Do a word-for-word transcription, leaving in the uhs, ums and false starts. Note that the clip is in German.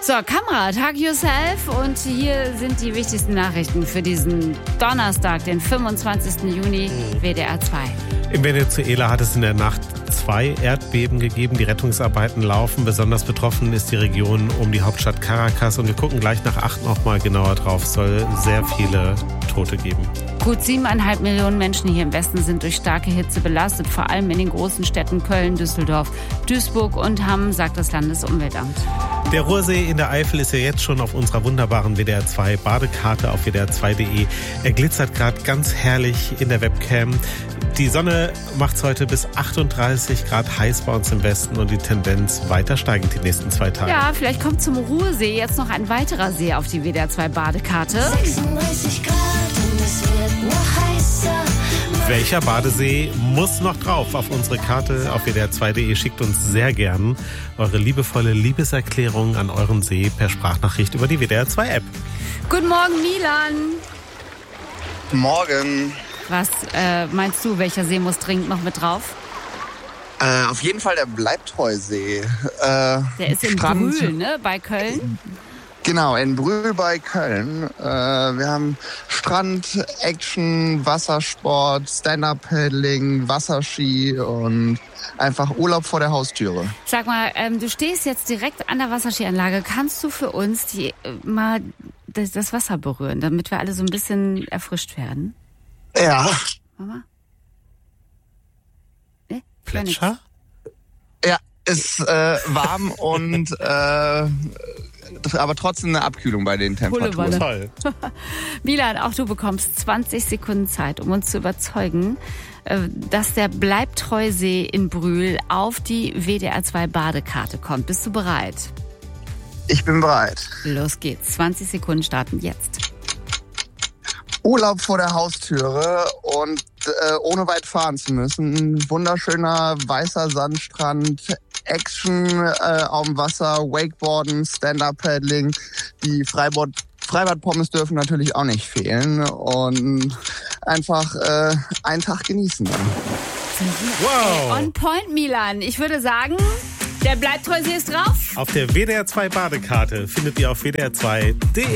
So, Kamera, Tag Yourself und hier sind die wichtigsten Nachrichten für diesen Donnerstag, den fünfundzwanzigsten Juni, W D R zwei. In Venezuela hat es in der Nacht zwei Erdbeben gegeben. Die Rettungsarbeiten laufen. Besonders betroffen ist die Region um die Hauptstadt Caracas. Und wir gucken gleich nach acht noch mal genauer drauf. Es soll sehr viele Tote geben. Gut siebeneinhalb Millionen Menschen hier im Westen sind durch starke Hitze belastet. Vor allem in den großen Städten Köln, Düsseldorf, Duisburg und Hamm, sagt das Landesumweltamt. Der Ruhrsee in der Eifel ist ja jetzt schon auf unserer wunderbaren W D R zwei Badekarte auf W D R zwei Punkt de. Er glitzert gerade ganz herrlich in der Webcam. Die Sonne macht es heute bis achtunddreißig Grad heiß bei uns im Westen und die Tendenz weiter steigend die nächsten zwei Tage. Ja, vielleicht kommt zum Ruhrsee jetzt noch ein weiterer See auf die W D R zwei Badekarte. sechsunddreißig Grad und es wird noch heißer. Welcher Badesee muss noch drauf auf unsere Karte auf W D R zwei Punkt de? Schickt uns sehr gern eure liebevolle Liebeserklärung an euren See per Sprachnachricht über die W D R zwei App. Guten Morgen, Milan. Morgen. Was äh, meinst du, welcher See muss dringend noch mit drauf? Äh, auf jeden Fall der Bleibtreusee. Äh, Der ist in Strand, Brühl, ne, bei Köln. Genau, in Brühl bei Köln. Äh, wir haben Strand, Action, Wassersport, Stand-Up-Paddling, Wasserski und einfach Urlaub vor der Haustüre. Sag mal, ähm, du stehst jetzt direkt an der Wasserskianlage. Kannst du für uns die, äh, mal das, das Wasser berühren, damit wir alle so ein bisschen erfrischt werden? Ja. Mama? Nee? Plätscher? Ja, ist äh, warm und äh, aber trotzdem eine Abkühlung bei den Temperaturen. Toll. Milan, auch du bekommst zwanzig Sekunden Zeit, um uns zu überzeugen, dass der Bleibtreusee in Brühl auf die W D R zwei Badekarte kommt. Bist du bereit? Ich bin bereit. Los geht's. zwanzig Sekunden starten jetzt. Urlaub vor der Haustüre und äh, ohne weit fahren zu müssen. Wunderschöner weißer Sandstrand, Action äh, auf dem Wasser, Wakeboarden, Stand-Up-Paddling. Die Freibad, Freibad-Pommes dürfen natürlich auch nicht fehlen und einfach äh, einen Tag genießen. Wow. On point, Milan. Ich würde sagen, der Bleibtreusee ist drauf. Auf der W D R zwei Badekarte findet ihr auf W D R zwei Punkt de